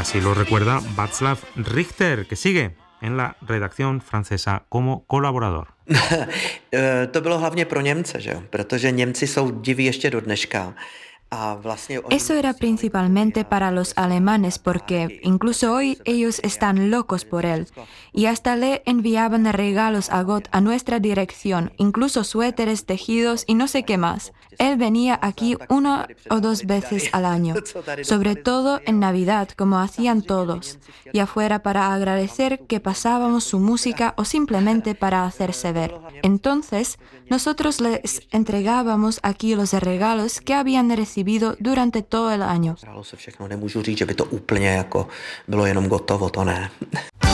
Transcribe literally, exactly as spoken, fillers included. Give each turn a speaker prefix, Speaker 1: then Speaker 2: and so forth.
Speaker 1: Así lo recuerda Václav Richter, que sigue en la redacción francesa como colaborador.
Speaker 2: To bylo hlavně pro Němce, že jo? Protože Němci jsou diví ještě do dneška.
Speaker 3: Eso era principalmente para los alemanes porque incluso hoy ellos están locos por él y hasta le enviaban regalos a Gott a nuestra dirección, incluso suéteres tejidos y no sé qué más. Él venía aquí una o dos veces al año, sobre todo en Navidad, como hacían todos, y afuera para agradecer que pasábamos su música o simplemente para hacerse ver. Entonces, nosotros les entregábamos aquí los regalos que habían recibido durante todo el año.
Speaker 2: Nemůžu říct, že by to úplně jako bylo jenom Gottovo, to ne.